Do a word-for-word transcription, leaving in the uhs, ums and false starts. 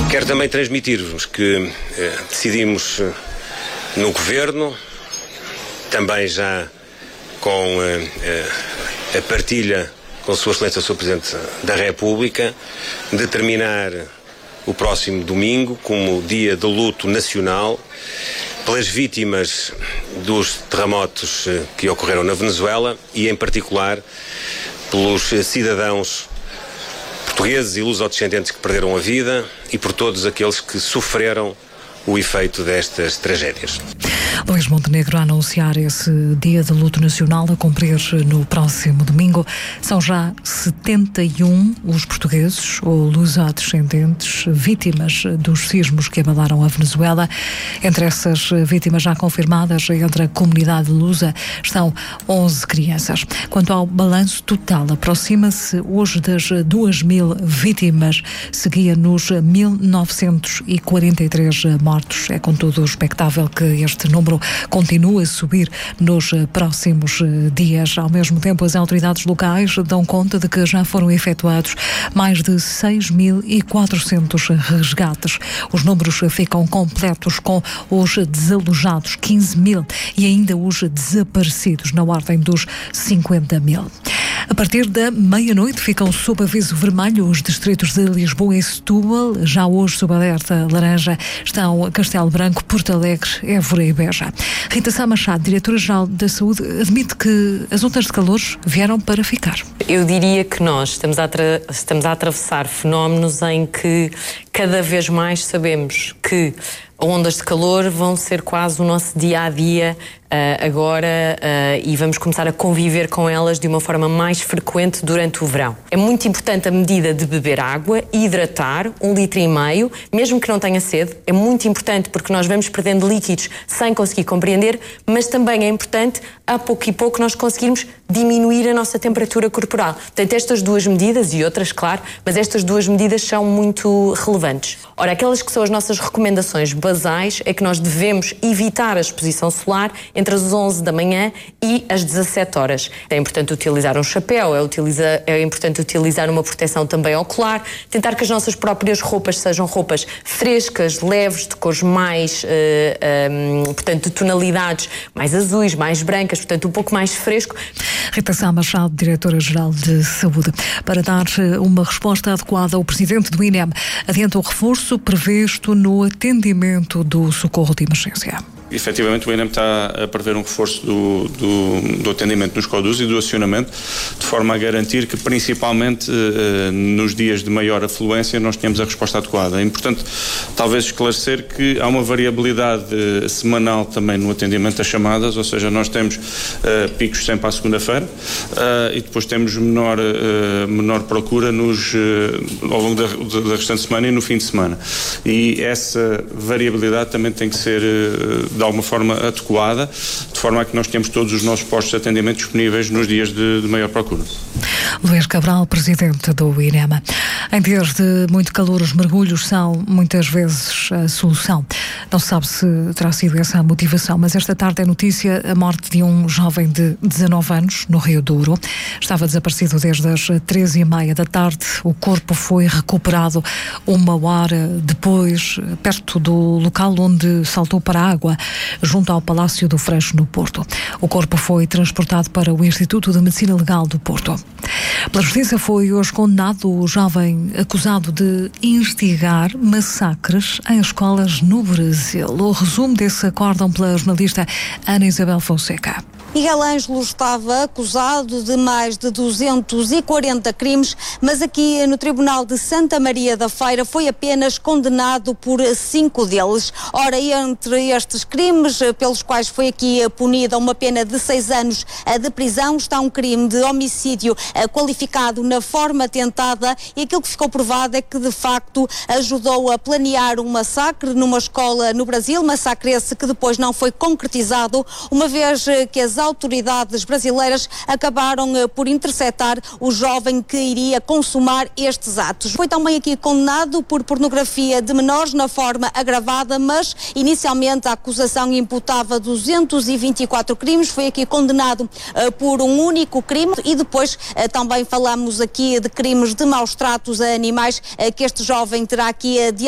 Quero também transmitir-vos que eh, decidimos eh, no Governo, também já com eh, eh, a partilha com Sua Excelência, o senhor Presidente da República, determinar o próximo domingo como dia de luto nacional pelas vítimas dos terremotos eh, que ocorreram na Venezuela e, em particular, pelos eh, cidadãos portugueses e lusodescendentes que perderam a vida e por todos aqueles que sofreram o efeito destas tragédias. Luís Montenegro a anunciar esse dia de luto nacional a cumprir no próximo domingo. São já setenta e um os portugueses ou lusodescendentes vítimas dos sismos que abalaram a Venezuela. Entre essas vítimas já confirmadas entre a comunidade lusa estão onze crianças. Quanto ao balanço total, aproxima-se hoje das duas mil vítimas, seguia nos mil novecentos e quarenta e três mortos. É contudo expectável que este número continua a subir nos próximos dias. Ao mesmo tempo, as autoridades locais dão conta de que já foram efetuados mais de seis mil e quatrocentos resgates. Os números ficam completos com os desalojados, quinze mil, e ainda os desaparecidos, na ordem dos cinquenta mil. A partir da meia-noite ficam sob aviso vermelho os distritos de Lisboa e Setúbal. Já hoje, sob alerta laranja, estão Castelo Branco, Porto Alegre, Évora e Beja. Rita Sá Machado, Diretora-Geral da Saúde, admite que as ondas de calor vieram para ficar. Eu diria que nós estamos a, atra- estamos a atravessar fenómenos em que cada vez mais sabemos que ondas de calor vão ser quase o nosso dia-a-dia uh, agora uh, e vamos começar a conviver com elas de uma forma mais frequente durante o verão. É muito importante a medida de beber água e hidratar, um litro e meio, mesmo que não tenha sede. É muito importante porque nós vamos perdendo líquidos sem conseguir compreender, mas também é importante, a pouco e pouco, nós conseguirmos diminuir a nossa temperatura corporal. Portanto, estas duas medidas, e outras, claro, mas estas duas medidas são muito relevantes. Ora, aquelas que são as nossas recomendações basais é que nós devemos evitar a exposição solar entre as onze da manhã e as dezassete horas. É importante utilizar um chapéu, é, utiliza, é importante utilizar uma proteção também ocular, tentar que as nossas próprias roupas sejam roupas frescas, leves, de cores mais, uh, um, portanto, de tonalidades mais azuis, mais brancas, portanto, um pouco mais fresco. Rita Sá Machado, Diretora-Geral de Saúde. Para dar uma resposta adequada, o Presidente do I N E M adianta o reforço previsto no atendimento do socorro de emergência. Efetivamente, o I N E M está a prever um reforço do, do, do atendimento nos CODUs e do acionamento, de forma a garantir que, principalmente eh, nos dias de maior afluência, nós tenhamos a resposta adequada. É importante, talvez, esclarecer que há uma variabilidade eh, semanal também no atendimento das chamadas, ou seja, nós temos eh, picos sempre à segunda-feira eh, e depois temos menor, eh, menor procura nos, eh, ao longo da, da restante semana e no fim de semana. E essa variabilidade também tem que ser eh, de alguma forma adequada, de forma a que nós temos todos os nossos postos de atendimento disponíveis nos dias de, de maior procura. Luís Cabral, Presidente do I N E M. Em dias de muito calor, os mergulhos são muitas vezes a solução. Não se sabe se terá sido essa a motivação, mas esta tarde é notícia a morte de um jovem de dezanove anos no Rio Douro. Estava desaparecido desde as treze e meia da tarde. O corpo foi recuperado uma hora depois, perto do local onde saltou para a água, junto ao Palácio do Freixo, no Porto. O corpo foi transportado para o Instituto de Medicina Legal do Porto. Pela Justiça foi hoje condenado o jovem acusado de instigar massacres em escolas no Brasil. O resumo desse acórdão pela jornalista Ana Isabel Fonseca. Miguel Ângelo estava acusado de mais de duzentos e quarenta crimes, mas aqui no Tribunal de Santa Maria da Feira foi apenas condenado por cinco deles. Ora, entre estes crimes pelos quais foi aqui punida uma pena de seis anos de prisão, está um crime de homicídio qualificado na forma tentada, e aquilo que ficou provado é que de facto ajudou a planear um massacre numa escola no Brasil, massacre esse que depois não foi concretizado, uma vez que as autoridades brasileiras acabaram uh, por interceptar o jovem que iria consumar estes atos. Foi também aqui condenado por pornografia de menores na forma agravada, mas inicialmente a acusação imputava duzentos e vinte e quatro crimes, foi aqui condenado uh, por um único crime, e depois uh, também falamos aqui de crimes de maus tratos a animais uh, que este jovem terá aqui uh, de